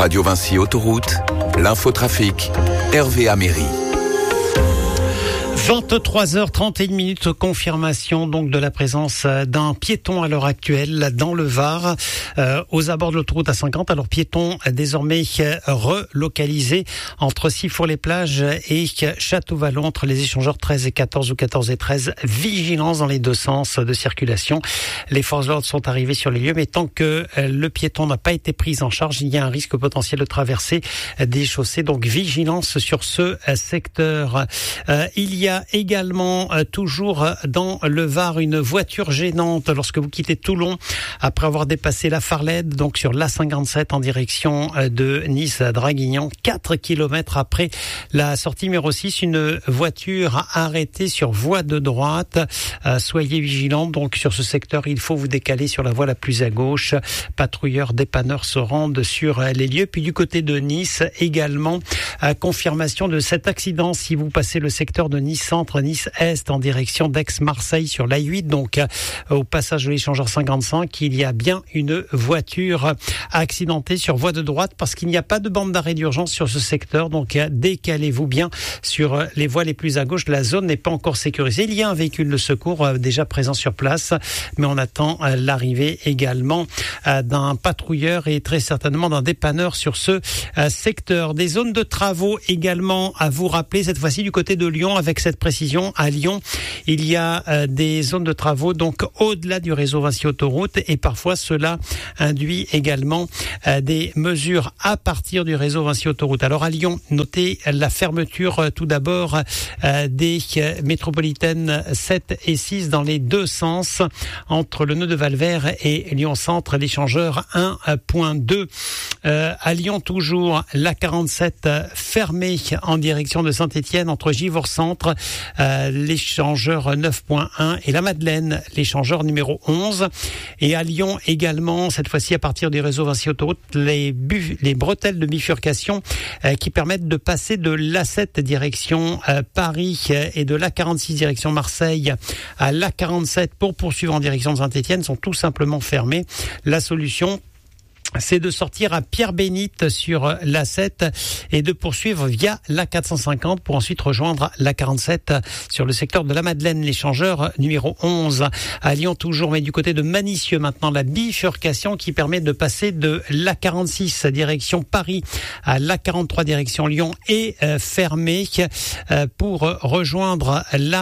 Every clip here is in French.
Radio Vinci Autoroute, l'infotrafic, Hervé Améry. 23h31, confirmation donc de la présence d'un piéton à l'heure actuelle dans le Var, aux abords de l'autoroute A50. Alors piéton désormais relocalisé entre Sifour-les-Plages et Château-Vallon, entre les échangeurs 13 et 14 ou 14 et 13. Vigilance dans les deux sens de circulation. Les forces de l'ordre sont arrivées sur les lieux, mais tant que le piéton n'a pas été pris en charge, il y a un risque potentiel de traverser des chaussées. Donc vigilance sur ce secteur. Il y a également toujours dans le Var une voiture gênante lorsque vous quittez Toulon après avoir dépassé la Farlède, donc sur l'A57 en direction de Nice à Draguignan, 4 km après la sortie numéro 6, une voiture arrêtée sur voie de droite. Soyez vigilants donc sur ce secteur, il faut vous décaler sur la voie la plus à gauche. Patrouilleurs, dépanneurs se rendent sur les lieux. Puis du côté de Nice également, confirmation de cet accident si vous passez le secteur de Nice Centre, Nice Est en direction d'Aix-Marseille sur l'A8, donc au passage de l'échangeur 55, il y a bien une voiture accidentée sur voie de droite parce qu'il n'y a pas de bande d'arrêt d'urgence sur ce secteur, donc décalez-vous bien sur les voies les plus à gauche. La zone n'est pas encore sécurisée. Il y a un véhicule de secours déjà présent sur place, mais on attend l'arrivée également d'un patrouilleur et très certainement d'un dépanneur sur ce secteur. Des zones de travaux également à vous rappeler, cette fois-ci du côté de Lyon, avec cette précision. À Lyon, il y a des zones de travaux donc au-delà du réseau Vinci Autoroute, et parfois cela induit également des mesures à partir du réseau Vinci Autoroute. Alors à Lyon, notez la fermeture tout d'abord des métropolitaines 7 et 6 dans les deux sens entre le nœud de Valvert et Lyon Centre, l'échangeur 1.2. À Lyon toujours, la 47 fermée en direction de Saint-Étienne entre Givors Centre, l'échangeur 9.1 et la Madeleine, l'échangeur numéro 11. Et à Lyon également, cette fois-ci à partir du réseau Vinci Autoroute, les bretelles de bifurcation qui permettent de passer de l'A7 direction Paris et de l'A46 direction Marseille à l'A47 pour poursuivre en direction de Saint-Étienne sont tout simplement fermées. La solution, c'est de sortir à Pierre-Bénite sur l'A7 et de poursuivre via l'A450 pour ensuite rejoindre l'A47 sur le secteur de la Madeleine, l'échangeur numéro 11. À Lyon toujours, mais du côté de Manicieux maintenant, la bifurcation qui permet de passer de l'A46 direction Paris à l'A43 direction Lyon est fermée pour rejoindre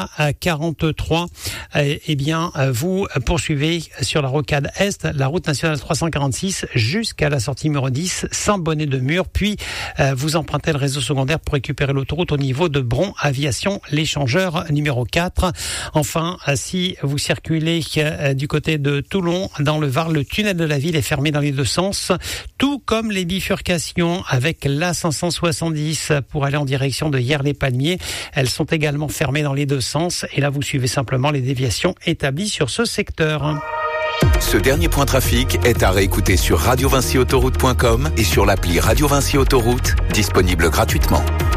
l'A43. Eh bien, vous poursuivez sur la rocade Est, la route nationale 346 jusqu'à la sortie numéro 10, Saint-Bonnet-de-Mur, puis vous empruntez le réseau secondaire pour récupérer l'autoroute au niveau de Bron Aviation, l'échangeur numéro 4. Enfin, si vous circulez du côté de Toulon, dans le Var, le tunnel de la ville est fermé dans les deux sens, tout comme les bifurcations avec l'A570 pour aller en direction de Hyères-les-Palmiers. Elles sont également fermées dans les deux sens, et là vous suivez simplement les déviations établies sur ce secteur. Ce dernier point trafic est à réécouter sur radiovinciautoroute.com et sur l'appli Radio Vinci Autoroute, disponible gratuitement.